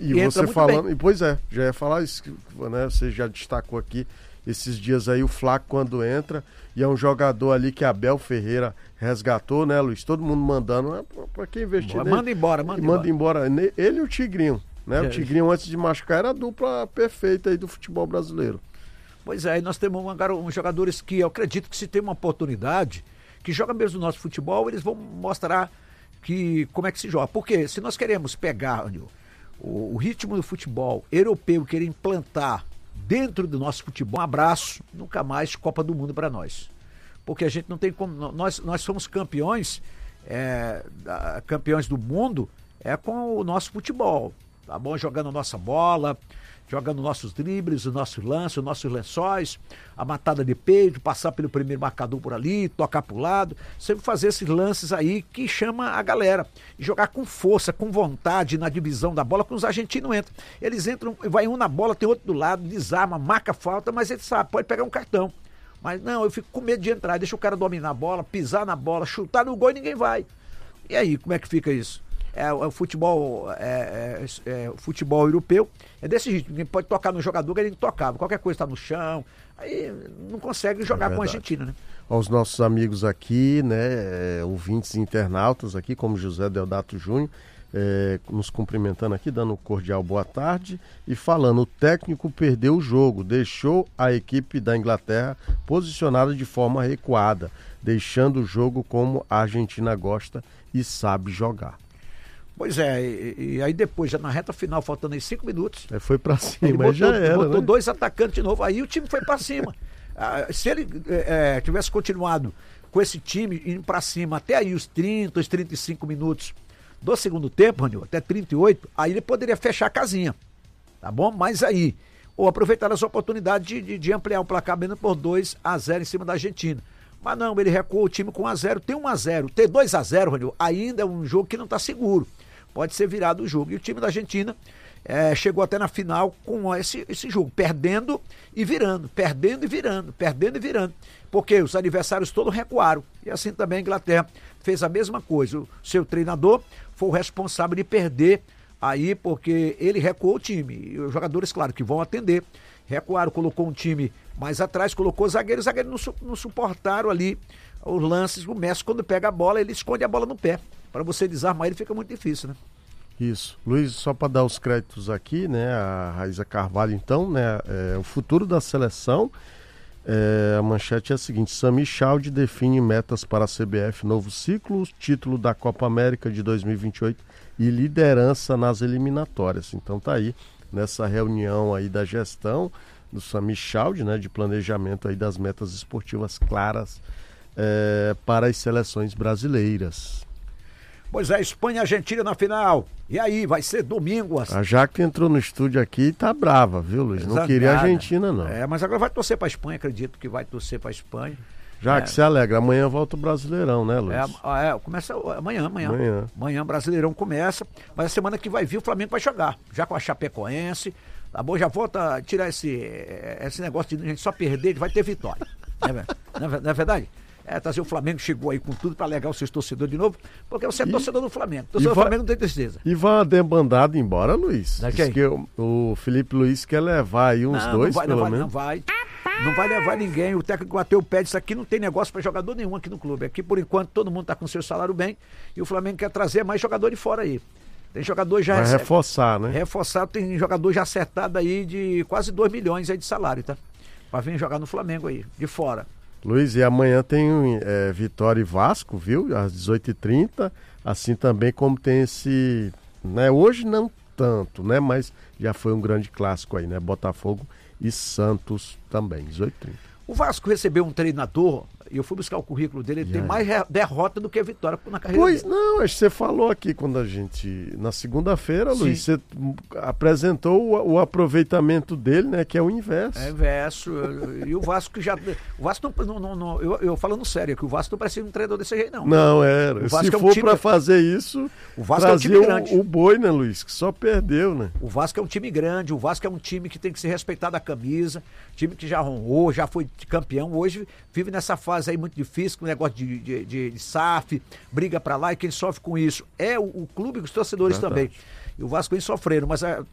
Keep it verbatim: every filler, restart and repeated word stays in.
E, e você falando, e pois é, já ia falar isso, né? Você já destacou aqui esses dias aí o Flaco quando entra, e é um jogador ali que Abel Ferreira resgatou, né, Luiz? Todo mundo mandando, né? Pra quem investir Boa, nele. Manda embora, manda, manda embora. embora. Ele e o Tigrinho, né? É. O Tigrinho antes de machucar era a dupla perfeita aí do futebol brasileiro. Pois é, e nós temos um, um, jogadores que eu acredito que se tem uma oportunidade, que joga mesmo no nosso futebol, eles vão mostrar que, como é que se joga. Porque se nós queremos pegar o, o ritmo do futebol europeu, querer implantar dentro do nosso futebol, um abraço, nunca mais Copa do Mundo para nós. Porque a gente não tem como, nós, nós somos campeões, é, campeões do mundo, é com o nosso futebol, tá bom? Jogando nossa bola, jogando nossos dribles, os nossos lances, os nossos lençóis, a matada de peito, passar pelo primeiro marcador por ali, tocar pro lado, sempre fazer esses lances aí que chama a galera. E jogar com força, com vontade na divisão da bola, que os argentinos entram. Eles entram, vai um na bola, tem outro do lado, desarma, marca falta, mas ele sabe, pode pegar um cartão. Mas não, eu fico com medo de entrar, deixa o cara dominar a bola, pisar na bola, chutar no gol e ninguém vai. E aí, como é que fica isso? É, é o futebol, é, é, é, o futebol europeu é desse jeito, ninguém pode tocar no jogador que ele não tocava, qualquer coisa está no chão, aí não consegue jogar é com a Argentina, né? Aos nossos amigos aqui, né, é, ouvintes e internautas aqui, como José Deodato Júnior, é, nos cumprimentando aqui, dando um cordial boa tarde e falando, o técnico perdeu o jogo, deixou a equipe da Inglaterra posicionada de forma recuada, deixando o jogo como a Argentina gosta e sabe jogar. Pois é, e, e aí depois, já na reta final, faltando aí cinco minutos... É, foi pra cima, ele botou, já era, botou né? dois atacantes de novo, aí o time foi pra cima. Ah, se ele é, tivesse continuado com esse time indo pra cima até aí os trinta, os trinta e cinco minutos do segundo tempo, Ranil, até trinta e oito, aí ele poderia fechar a casinha, tá bom? Mas aí, ou aproveitar essa oportunidade de, de, de ampliar o placar menos por dois a zero em cima da Argentina. Mas não, ele recuou o time com um a zero, tem um a zero, ter dois a zero, Ranil, ainda é um jogo que não tá seguro. Pode ser virado o jogo. E o time da Argentina é, chegou até na final com esse, esse jogo, perdendo e virando, perdendo e virando, perdendo e virando. Porque os adversários todos recuaram. E assim também a Inglaterra fez a mesma coisa. O seu treinador foi o responsável de perder aí, porque ele recuou o time. E os jogadores, claro, que vão atender, recuaram, colocou um time mais atrás, colocou zagueiros, os zagueiros não, su não suportaram ali os lances. O Messi, quando pega a bola, ele esconde a bola no pé. Para você desarmar ele fica muito difícil, né? Isso. Luiz, só para dar os créditos aqui, né? A Raíza Carvalho, então, né? É, o futuro da seleção, é, a manchete é a seguinte: Sami Chaldi define metas para a C B F, novo ciclo, título da Copa América de dois mil e vinte e oito e liderança nas eliminatórias. Então tá aí, nessa reunião aí da gestão do Sami Chaldi, né? De planejamento aí das metas esportivas claras é, para as seleções brasileiras. Pois é, Espanha e Argentina na final. E aí, vai ser domingo. Assim. A Jaque entrou no estúdio aqui e tá brava, viu, Luiz? Não queria a Argentina, não. É, mas agora vai torcer pra Espanha, acredito que vai torcer pra Espanha. Jaque, é. Se alegra. Amanhã volta o Brasileirão, né, Luiz? É, é começa amanhã, amanhã. Amanhã. Amanhã o Brasileirão começa, mas a semana que vai vir o Flamengo vai jogar. Já com a Chapecoense, tá bom? Já volta a tirar esse, esse negócio de a gente só perder, vai ter vitória. Não é, não é verdade? É, trazer o Flamengo, chegou aí com tudo para alegar os seus torcedores de novo, porque você é e, torcedor do Flamengo. Torcedor do Flamengo não tem tristeza. E vai uma debandada embora, Luiz? Diz que o, o Felipe Luiz quer levar aí uns não, dois, não vai, pelo não vai, menos. Não vai, não vai levar ninguém. O técnico bateu o pé, disse aqui não tem negócio para jogador nenhum aqui no clube. Aqui, por enquanto, todo mundo tá com seu salário bem e o Flamengo quer trazer mais jogador de fora aí. Tem jogador já... Vai reforçar, né? Reforçar, tem jogador já acertado aí de quase dois milhões aí de salário, tá? Para vir jogar no Flamengo aí, de fora. Luiz, e amanhã tem é, Vitória e Vasco, viu? Às dezoito e trinta, assim também como tem esse... Né? Hoje não tanto, né? Mas já foi um grande clássico aí, né? Botafogo e Santos também, dezoito e trinta. O Vasco recebeu um treinador, e eu fui buscar o currículo dele, ele tem mais derrota do que vitória na carreira pois dele. Não, acho que você falou aqui quando a gente, na segunda-feira, Luiz, você apresentou o, o aproveitamento dele, né, que é o inverso. É inverso, e o Vasco já, o Vasco não, não, não eu, eu falando sério, que o Vasco não parecia um treinador desse jeito não. Não, era, se é um for time... para fazer isso, o Vasco é um time grande. O, o boi, né, Luiz, que só perdeu, né. O Vasco é um time grande, o Vasco é um time que tem que se respeitar da camisa, time que já honrou, já foi campeão, hoje vive nessa fase aí muito difícil, com o negócio de, de, de, de S A F, briga pra lá, e quem sofre com isso é o, o clube e os torcedores Verdade. também. E o Vasco vem sofrendo, mas a,